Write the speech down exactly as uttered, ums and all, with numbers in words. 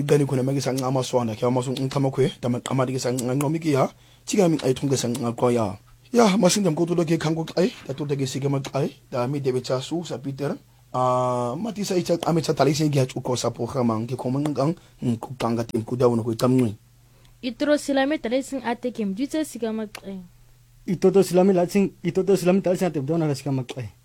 igani khona make sanqama swana ke amasu nqama khwe damaqamati ke sanqanqomi ke ya tika mi ai thunga sanqa kwa ya ya masindam ko to ke khango ai ta to ke sige ma ai da mi debe cha su sa Peter ah mati sa icha ame cha talisi ngi ha ko sa programa ngi ko mangang ku kanga tim ku dawo ko tamnui itro silame talisi ate ke mjitse siga ma ai itoto silame latsin itoto silame talisi ate dawo na siga ma ai